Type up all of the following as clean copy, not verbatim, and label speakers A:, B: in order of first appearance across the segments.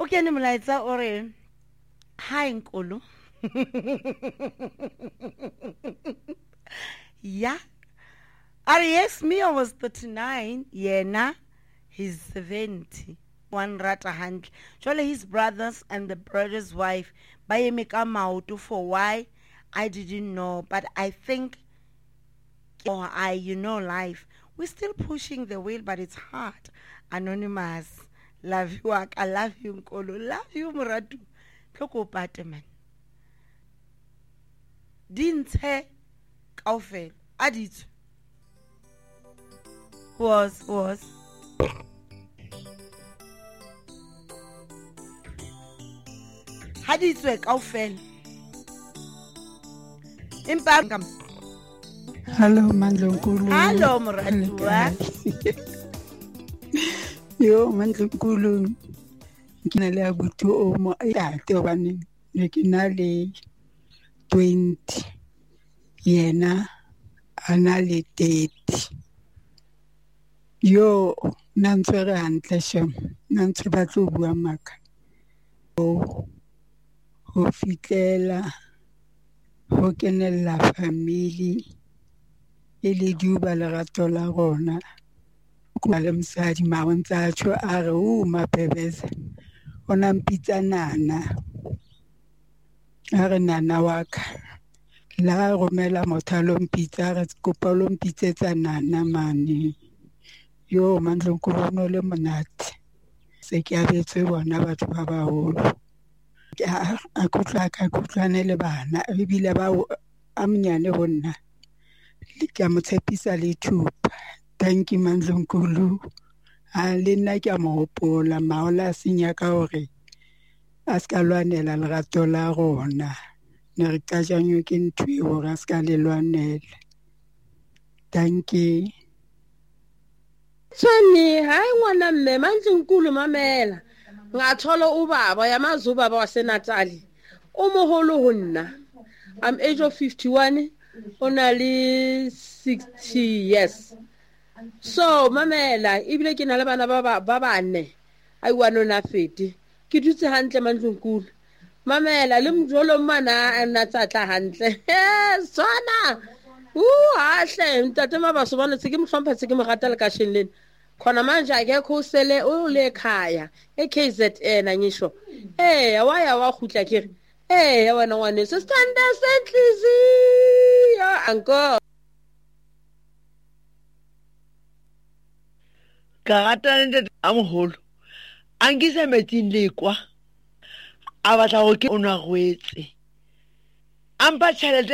A: kene molaetsa o re hi nkolo yeah yes me I was 39 yena he's 70 one rata handle jole his brothers and the brother's wife ba eme ka maoto for why I didn't know but I think life we're still pushing the wheel but it's hard anonymous love you I love you nkolo love you moratu tloko pate man dintse kaofela aditse was haditswe kaofela impa
B: Hello Mandlonkulu.
A: Hello Moratua.
B: Yo Mandlonkulu. Ke le abuti o mo ate obane ne ke na le 20 yena ana le 30. Yo nantswere hantle shem nantswe ba tlo bua maka. Ho fitlela ho kenella family ele duba lerato la rona kwa le msadi maontsa atsho a re o mapebeza ona mpitsa nana a re nana waka la romela mothalo mpitsa re kopa lo mpitsetsa nana mane yo Mandlonkulu no le monate se ke abetse bona batho ba baholo a kutlane le bana e bile ba amnyane bonna ke mo tshepisa le thupa thank you Mandlonkulu a le nna ke mo hopola maola senya ka hore a ska lwanela lerato la rona ne re qajanyo ke ntwe hore a ska le lwanela thank you
C: Tsani hayi ngwana mme Mandlonkulu mamela ngathola ubaba yamazuba waseNatali umuholo hunna I'm age of 51 only 60 years so mamela ibile ke na le bana ba bane ai wana na fete ke dutse hantle Mandlonkulu mamela le mjolo mana na tsatla hantle sona hahle ntate mabaso bana se ke mhlompha se ke mo ratela ka shenleni khona manje akekho usele ule ekhaya eKZN angisho waya wakhutla kere wena ngwane se standa senhliziyo anko
D: Karata nte amholo angise metin lekwa a batla go ke ona goetse ampa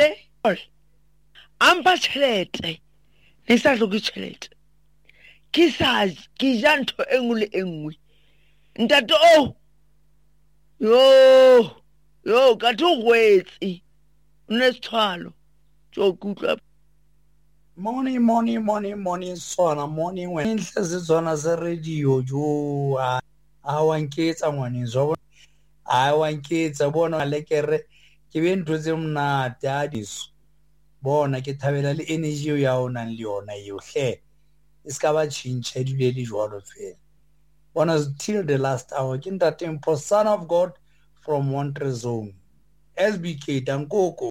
D: tšhelete ne sa tlo ke tšhelete ke sa ke ja ntho engwe le engwe ntate yo ka tho goetse nne sethwalo tso kutlwa
E: morning sona morning when inhle zona ze radio jo a wanketsa ngwane zo a wanketsa bona lekere ke be ntho tse mnate a diso bona ke thabela le energy ya ona le yona yohle iska ba chinche dile le jwalo fela bona till the last hour ke ntate Mpo son of God from Montre Zone SBK Dankoko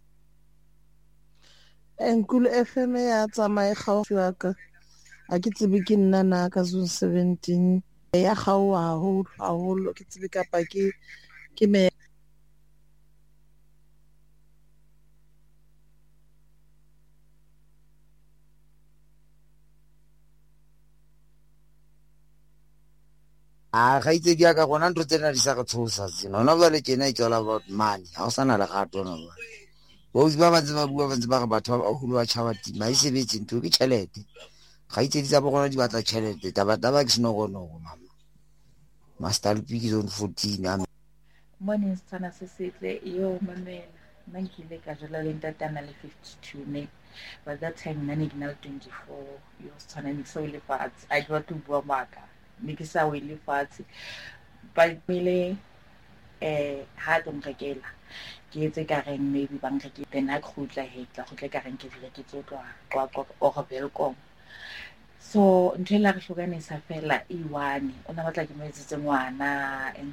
F: Nkulu FM ya tsamaye gaufi wa ka a ke tsebe ke nna na ka zone 17 ya gaua haholo ke tsebe kapa ke me
G: ga itse di aka gona ntho tsena di sa re tshosa tsena ona ba le kena it's all about money ha o sana le gato no bo ba ba tseba bua ba tseba ga batho ba go lwa tšhaba tima e sebetse ntho ke tšhelete ga itse di tsa bo gona di batla tšhelete taba ke seno go no mama master lpiki zone 14
H: morning sana sesetle yo mamela mankile ka jala le ntatana le 52 ne by that time nani gina 24 yo sana ni so le parts I got to bua maka mikisa we le parts ba mile ha don rekela ke etse ka reng maybe ba nke then a khutla hekla khutla ka reng ke vile ke tsotwa kwa o belkom so ntela re hlokanisa fela e1 ona batla ke mo etsetse ngwana